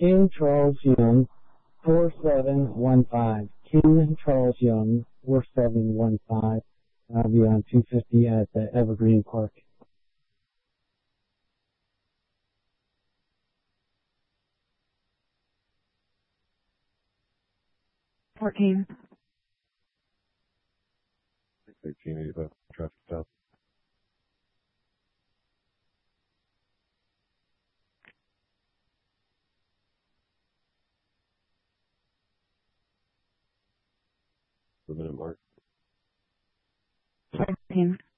King Charles Young, 4715. King Charles Young, 4715. I'll be on 250 at the Evergreen Park. $14. 1885 traffic stop. The minute mark. 17.